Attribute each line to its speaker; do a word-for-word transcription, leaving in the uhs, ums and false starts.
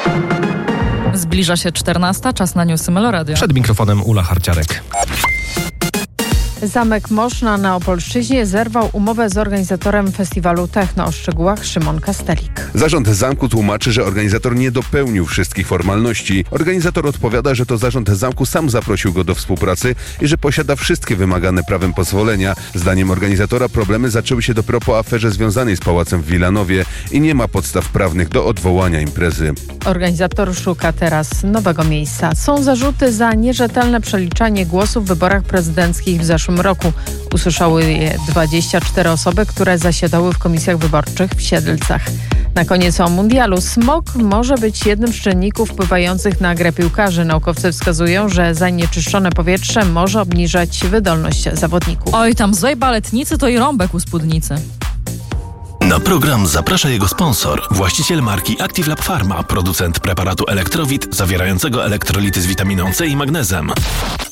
Speaker 1: Zbliża się czternasta, czas na newsy Meloradio.
Speaker 2: Przed mikrofonem Ula Harciarek.
Speaker 3: Zamek Moszna na Opolszczyźnie zerwał umowę z organizatorem festiwalu Techno. O szczegółach Szymon Kastelik.
Speaker 4: Zarząd zamku tłumaczy, że organizator nie dopełnił wszystkich formalności. Organizator odpowiada, że to zarząd zamku sam zaprosił go do współpracy i że posiada wszystkie wymagane prawem pozwolenia. Zdaniem organizatora problemy zaczęły się dopiero po aferze związanej z pałacem w Wilanowie i nie ma podstaw prawnych do odwołania imprezy.
Speaker 3: Organizator szuka teraz nowego miejsca. Są zarzuty za nierzetelne przeliczanie głosów w wyborach prezydenckich w zeszłym roku. Usłyszały je dwadzieścia cztery osoby, które zasiadały w komisjach wyborczych w Siedlcach. Na koniec o mundialu. Smog może być jednym z czynników wpływających na grę piłkarzy. Naukowcy wskazują, że zanieczyszczone powietrze może obniżać wydolność zawodników.
Speaker 1: Oj, tam złej baletnicy to i rąbek u spódnicy.
Speaker 5: Na program zaprasza jego sponsor, właściciel marki Active Lab Pharma, producent preparatu Elektrowit zawierającego elektrolity z witaminą C i magnezem.